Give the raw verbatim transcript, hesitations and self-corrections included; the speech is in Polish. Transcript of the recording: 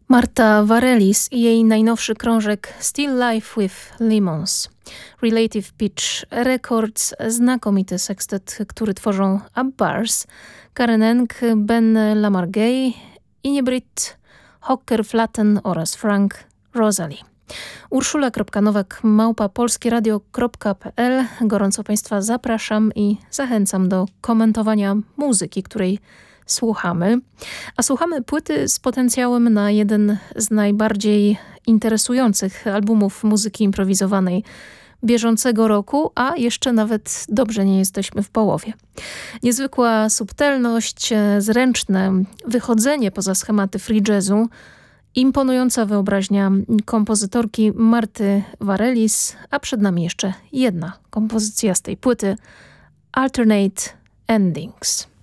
Marta Varelis i jej najnowszy krążek Still Life with Lemons. Relative Pitch Records, znakomity sekstet, który tworzą Abbars, Karen Eng, Ben Lamargay, Ingebrigt Hocker-Flatten oraz Frank Rosalie. urszula kropka nowak małpa polskieradio kropka p l. Gorąco Państwa zapraszam i zachęcam do komentowania muzyki, której słuchamy. A słuchamy płyty z potencjałem na jeden z najbardziej interesujących albumów muzyki improwizowanej bieżącego roku, a jeszcze nawet dobrze nie jesteśmy w połowie. Niezwykła subtelność, zręczne wychodzenie poza schematy free jazzu, imponująca wyobraźnia kompozytorki Marty Varelis, a przed nami jeszcze jedna kompozycja z tej płyty, Alternate Endings.